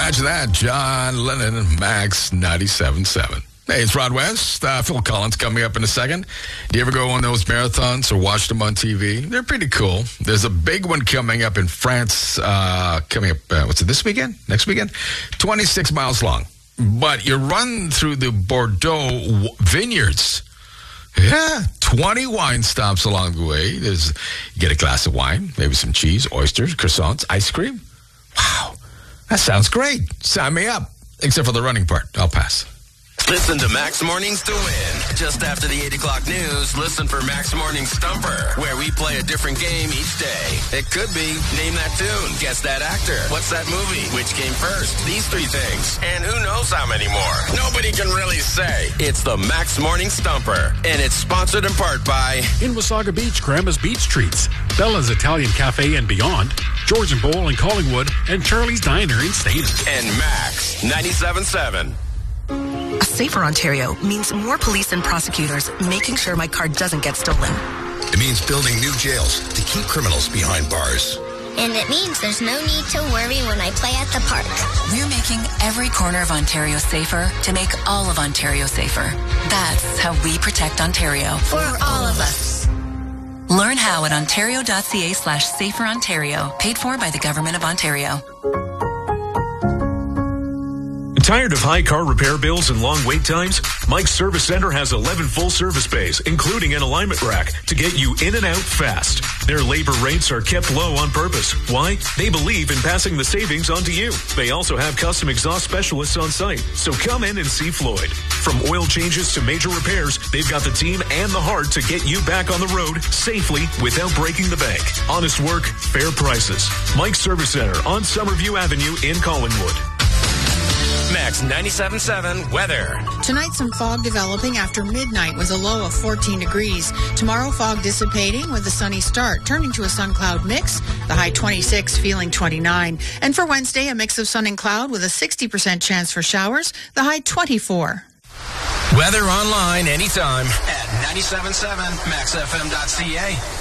Imagine that. John Lennon and Max 97.7. Hey, it's Rod West. Phil Collins coming up in a second. Do you ever go on those marathons or watch them on TV? They're pretty cool. There's a big one coming up in France, coming up, what's it, this weekend? Next weekend? 26 miles long. But you run through the Bordeaux vineyards. Yeah, 20 wine stops along the way. You get a glass of wine, maybe some cheese, oysters, croissants, ice cream. Wow, that sounds great. Sign me up. Except for the running part. I'll pass. Listen to Max Mornings to win. Just after the 8 o'clock news, listen for Max Mornings Stumper, where we play a different game each day. It could be Name That Tune, Guess That Actor, What's That Movie, Which Came First, These Three Things, and who knows how many more. Nobody can really say. It's the Max Morning Stumper, and it's sponsored in part by... In Wasaga Beach, Grandma's Beach Treats, Bella's Italian Cafe and Beyond, George and Bowl in Collingwood, and Charlie's Diner in Staten. And Max 97.7. A safer Ontario means more police and prosecutors making sure my car doesn't get stolen. It means building new jails to keep criminals behind bars. And it means there's no need to worry when I play at the park. We're making every corner of Ontario safer to make all of Ontario safer. That's how we protect Ontario. For all of us. Learn how at ontario.ca/saferontario. Paid for by the Government of Ontario. Tired of high car repair bills and long wait times? Mike's Service Center has 11 full-service bays, including an alignment rack, to get you in and out fast. Their labor rates are kept low on purpose. Why? They believe in passing the savings on to you. They also have custom exhaust specialists on site, so come in and see Floyd. From oil changes to major repairs, they've got the team and the heart to get you back on the road safely without breaking the bank. Honest work, fair prices. Mike's Service Center on Summerview Avenue in Collingwood. Max 97.7 weather. Tonight, some fog developing after midnight with a low of 14 degrees. Tomorrow, fog dissipating with a sunny start, turning to a sun-cloud mix. The high 26, feeling 29. And for Wednesday, a mix of sun and cloud with a 60% chance for showers. The high 24. Weather online anytime at 97.7 maxfm.ca.